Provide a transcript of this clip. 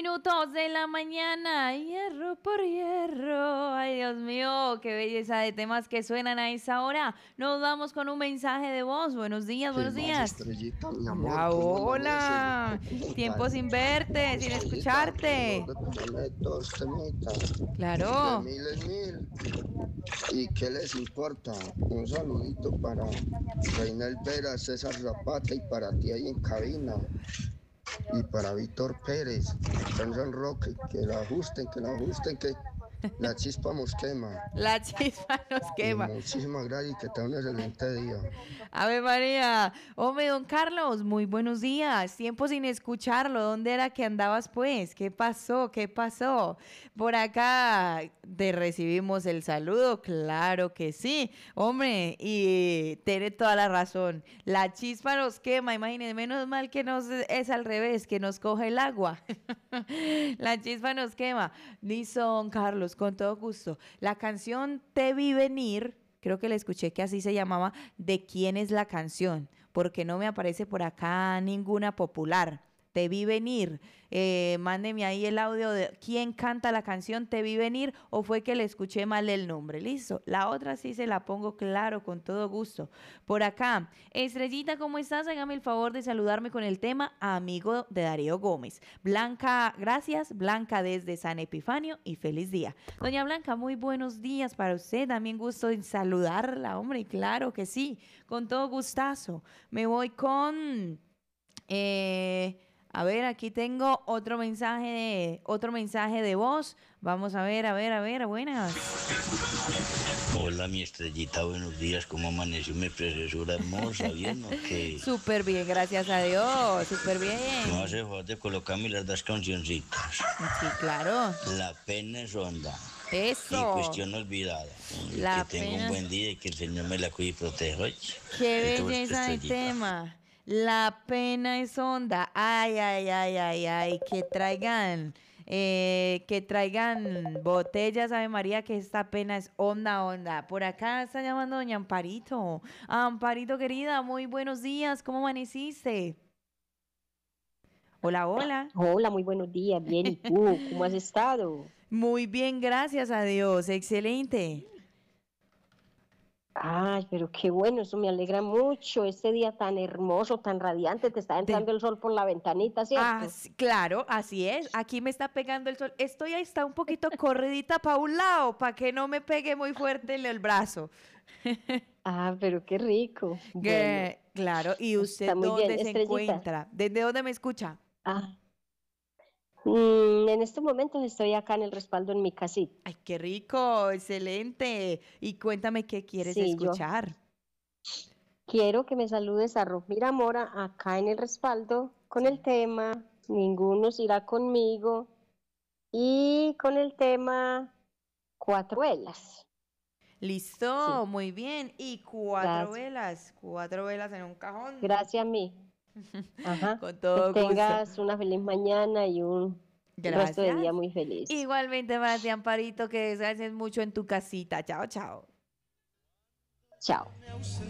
minutos de la mañana. Hierro por hierro. Ay, Dios mío, qué belleza de temas que suenan a esa hora. Nos vamos con un mensaje de voz. Buenos días, ¿Qué buenos más, días. Estrellita, mi amor? Hola, ¿Cómo amaneces? hola. ¿Cómo Tiempo estás? sin verte, sin Estrellita, tengo escucharte. que ponerle dos temitas. De Claro. mil en mil. ¿Y qué les importa? Un saludito para Reinel Vera, César Zapata y para ti ahí en cabina. Y para Víctor Pérez, Benson Roque, que la ajusten, que la chispa nos quema. La chispa nos Y quema. muchísimas gracias y que tengan un excelente día. Ave María. Hombre, don Carlos, muy buenos días. Tiempo sin escucharlo. ¿Dónde era que andabas, pues? ¿Qué pasó? ¿Qué pasó? Por acá te recibimos el saludo, claro que sí. Hombre, y tiene toda la razón. La chispa nos quema, imagínense. Menos mal que nos es al revés, que nos coge el agua. La chispa nos quema. Listo, don Carlos, con todo gusto. La canción Te vi venir. Creo que le escuché que así se llamaba, ¿de quién es la canción? Porque no me aparece por acá ninguna popular. Te vi venir. Mándeme ahí el audio de quién canta la canción Te vi venir o fue que le escuché mal el nombre. Listo. La otra sí se la pongo claro, con todo gusto. Por acá, Estrellita, ¿cómo estás? Hágame el favor de saludarme con el tema Amigo de Darío Gómez. Blanca, gracias. Blanca desde San Epifanio y feliz día. Doña Blanca, muy buenos días para usted. También gusto en saludarla, hombre. Claro que sí. Con todo gustazo. Me voy con... a ver, aquí tengo otro mensaje de voz. Vamos a ver, buenas. Hola, mi estrellita, buenos días. ¿Cómo amaneció mi preciosura hermosa? ¿Bien o qué? Súper bien, gracias a Dios, súper No bien. hace falta colocarme las dos cancioncitas. Sí, claro. La pena es honda y Eso, cuestión olvidada. Y que la tenga un pena. buen día y que el Señor me la cuide y proteja. Oye, Qué ahí te voy, belleza de estrellita. tema. La pena es honda. Ay, ay, ay, ay, ay. Que traigan botellas, Ave María, que esta pena es honda, honda. Por acá está llamando doña Amparito. Amparito querida, muy buenos días. ¿Cómo amaneciste? Hola, hola. Hola, muy buenos días. Bien, ¿y tú? ¿Cómo has estado? Muy bien, gracias a Dios. Excelente. Ay, pero qué bueno, eso me alegra mucho. Este día tan hermoso, tan radiante, te está De entrando el sol por la ventanita, ¿cierto? Claro, así es. Aquí me está pegando el sol. Estoy ahí, está un poquito corridita para un lado, para que no me pegue muy fuerte en el brazo. Ah, pero qué rico. Bueno, Claro, ¿y usted está muy bien. dónde se Estrellita. encuentra? ¿Desde dónde me escucha? Ah, en estos momentos estoy acá en el respaldo en mi casita. Ay, qué rico, excelente. Y cuéntame qué quieres Sí, yo escuchar. quiero que me saludes a Romira Mora acá en el respaldo con el Sí. tema Ninguno se irá conmigo y con el tema Cuatro velas. Listo, Sí, muy bien. Y gracias. cuatro velas en un cajón. Gracias a mí. Ajá. Con Que todo gusto. tengas una feliz mañana y un resto de día Gracias. muy feliz. Igualmente para ti, Amparito, que descanses mucho en tu casita. Chao, chao. Chao.